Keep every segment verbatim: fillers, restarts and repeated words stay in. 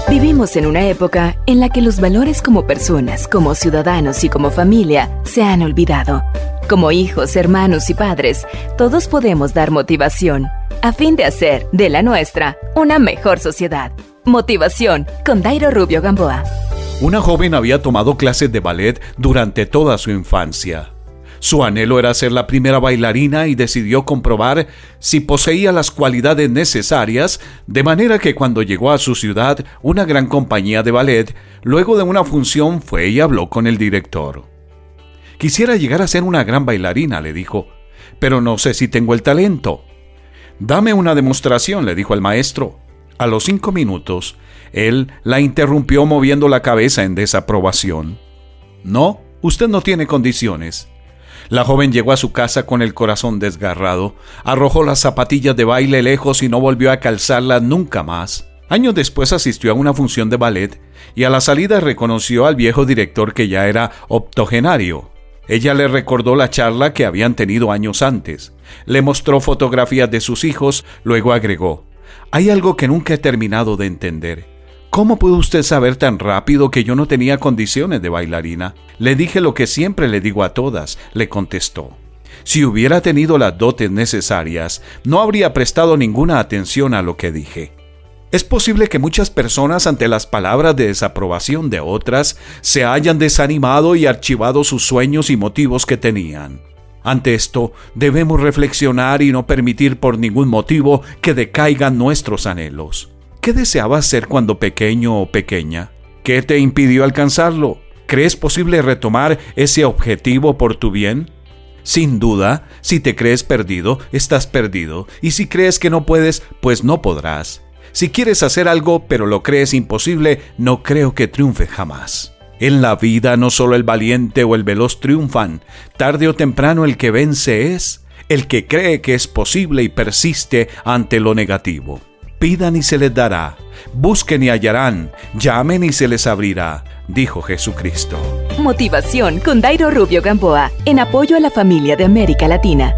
Vivimos en una época en la que los valores como personas, como ciudadanos y como familia se han olvidado. Como hijos, hermanos y padres, todos podemos dar motivación a fin de hacer de la nuestra una mejor sociedad. Motivación con Dairo Rubio Gamboa. Una joven había tomado clases de ballet durante toda su infancia. Su anhelo era ser la primera bailarina y decidió comprobar si poseía las cualidades necesarias, de manera que cuando llegó a su ciudad, una gran compañía de ballet, luego de una función fue y habló con el director. Quisiera llegar a ser una gran bailarina, le dijo, pero no sé si tengo el talento. Dame una demostración, le dijo el maestro. A los cinco minutos, él la interrumpió moviendo la cabeza en desaprobación. No, usted no tiene condiciones. La joven llegó a su casa con el corazón desgarrado, arrojó las zapatillas de baile lejos y no volvió a calzarlas nunca más. Años después asistió a una función de ballet y a la salida reconoció al viejo director que ya era octogenario. Ella le recordó la charla que habían tenido años antes. Le mostró fotografías de sus hijos, luego agregó: «Hay algo que nunca he terminado de entender. ¿Cómo pudo usted saber tan rápido que yo no tenía condiciones de bailarina? Le dije lo que siempre le digo a todas», le contestó. «Si hubiera tenido las dotes necesarias, no habría prestado ninguna atención a lo que dije». Es posible que muchas personas, ante las palabras de desaprobación de otras, se hayan desanimado y archivado sus sueños y motivos que tenían. Ante esto, debemos reflexionar y no permitir por ningún motivo que decaigan nuestros anhelos. ¿Qué deseabas ser cuando pequeño o pequeña? ¿Qué te impidió alcanzarlo? ¿Crees posible retomar ese objetivo por tu bien? Sin duda, si te crees perdido, estás perdido, y si crees que no puedes, pues no podrás. Si quieres hacer algo pero lo crees imposible, no creo que triunfe jamás. En la vida no solo el valiente o el veloz triunfan, tarde o temprano el que vence es el que cree que es posible y persiste ante lo negativo. Pidan y se les dará, busquen y hallarán, llamen y se les abrirá, dijo Jesucristo. Motivación con Dairo Rubio Gamboa, en apoyo a la familia de América Latina.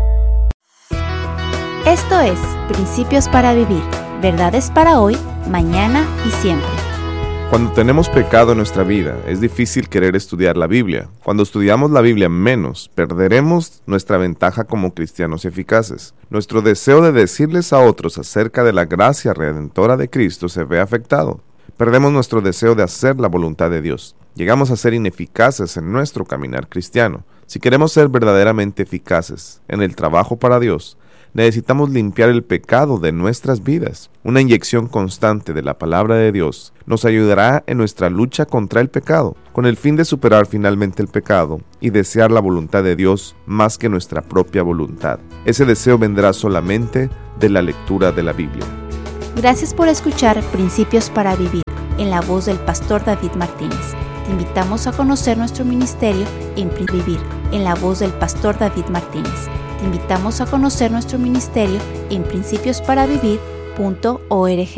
Esto es Principios para Vivir, verdades para hoy, mañana y siempre. Cuando tenemos pecado en nuestra vida, es difícil querer estudiar la Biblia. Cuando estudiamos la Biblia menos, perderemos nuestra ventaja como cristianos eficaces. Nuestro deseo de decirles a otros acerca de la gracia redentora de Cristo se ve afectado. Perdemos nuestro deseo de hacer la voluntad de Dios. Llegamos a ser ineficaces en nuestro caminar cristiano. Si queremos ser verdaderamente eficaces en el trabajo para Dios, necesitamos limpiar el pecado de nuestras vidas. Una inyección constante de la palabra de Dios nos ayudará en nuestra lucha contra el pecado, con el fin de superar finalmente el pecado y desear la voluntad de Dios más que nuestra propia voluntad. Ese deseo vendrá solamente de la lectura de la Biblia. Gracias por escuchar Principios para Vivir, en la voz del pastor David Martínez. Te invitamos a conocer nuestro ministerio en Vivir, en la voz del pastor David Martínez. Te invitamos a conocer nuestro ministerio en principios para vivir punto org.